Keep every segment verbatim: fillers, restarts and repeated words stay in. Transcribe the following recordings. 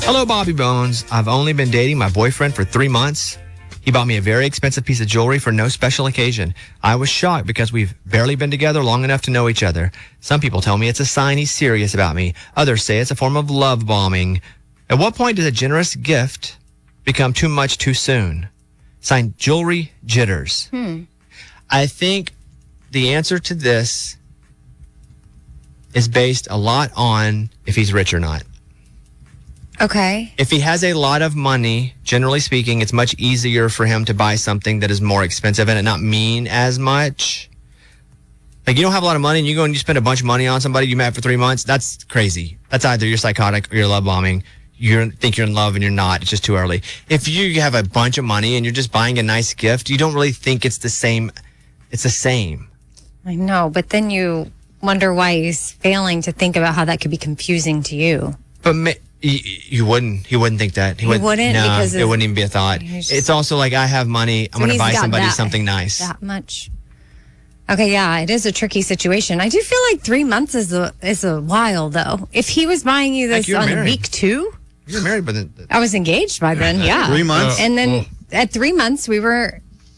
Hello, Bobby Bones. I've only been dating my boyfriend for three months. He bought me a very expensive piece of jewelry for no special occasion. I was shocked because we've barely been together long enough to know each other. Some people tell me it's a sign he's serious about me. Others say it's a form of love bombing. At what point does a generous gift become too much too soon? Signed, Jewelry Jitters. Hmm. I think the answer to this is based a lot on if he's rich or not. Okay. If he has a lot of money, generally speaking, it's much easier for him to buy something that is more expensive and it not mean as much. Like, you don't have a lot of money and you go and you spend a bunch of money on somebody you met for three months. That's crazy. That's either you're psychotic or you're love bombing. You think you're in love and you're not. It's just too early. If you have a bunch of money and you're just buying a nice gift, you don't really think it's the same. It's the same. I know, but then you wonder why he's failing to think about how that could be confusing to you. But ma- you, you wouldn't. He wouldn't think that. He wouldn't, no, because it wouldn't even be a thought. just- It's also like, I have money. I'm So going to he's buy got somebody that- something nice. That much. Okay, yeah, it is a tricky situation. I do feel like three months is a is a while though. If he was buying you Like this you're on married. week two, You're married, but then, I was engaged by then. Yeah, Three months? and then at three months we were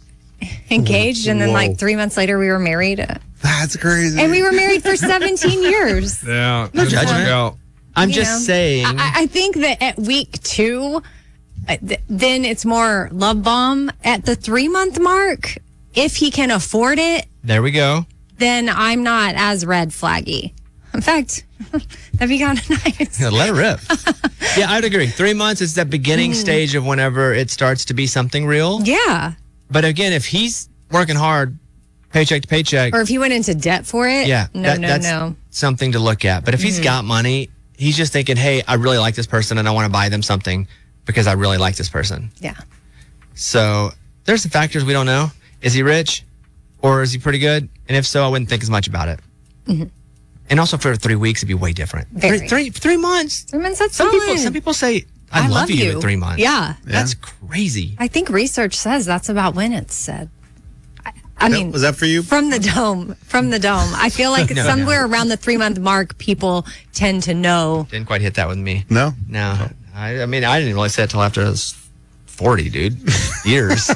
engaged, and then Whoa. like three months later we were married, uh, That's crazy. and we were married for seventeen years. Yeah. No judgment. Out. I'm You just know, saying. I, I think that at week two, uh, th- then it's more love bomb. At the three month mark, if he can afford it, there we go. then I'm not as red flaggy. In fact, that'd be kind of nice. Yeah, let it rip. Yeah, I'd agree. Three months is that beginning stage of whenever it starts to be something real. Yeah. But again, if he's working hard, paycheck to paycheck, Or if he went into debt for it. yeah, No, that- no, that's no. something to look at. But if he's got money, he's just thinking, hey, I really like this person and I want to buy them something because I really like this person. Yeah. So there's some factors we don't know. Is he rich or is he pretty good? And if so, I wouldn't think as much about it. And also for three weeks, it'd be way different. Very. Three, three, three months. Three months, that's Some fine. people, some people say, I, love, you in three months. Yeah. That's crazy. I think research says that's about when it's said. I, I mean, was that for you? from the dome, from the dome. I feel like No, somewhere around the three month mark, people tend to know. Didn't quite hit that with me. No? No. I, I mean, I didn't really say it till after I was forty, dude. Years.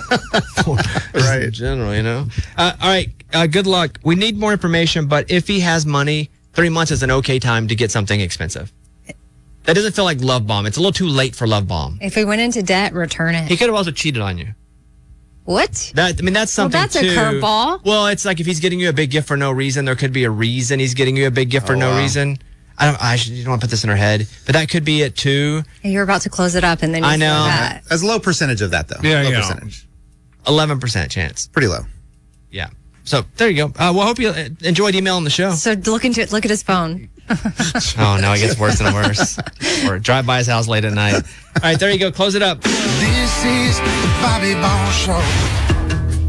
Right. In general, you know? Uh, all right. Uh, good luck. We need more information, but if he has money, three months is an okay time to get something expensive. That doesn't feel like love bomb. It's a little too late for love bomb. If he went into debt, return He it. could have also cheated on you. What? That I mean, that's Well, something that's a too. curveball. Well, it's like if he's getting you a big gift for no reason, there could be a reason he's getting you a big gift for Oh, no wow. reason. I don't. I should, you don't want to put this in her head, but that could be it too. You're about to close it up, and then you I say know. that. That's a low percentage of that, though. Yeah, low yeah. percentage. Eleven percent chance. Pretty low. Yeah. So there you go. Uh, well, I hope you uh, enjoyed emailing the show. So look into it. Look at his phone. Oh no, it gets worse and worse. Or drive by his house late at night. All right, there you go. Close it up. This is the Bobby Bones Show.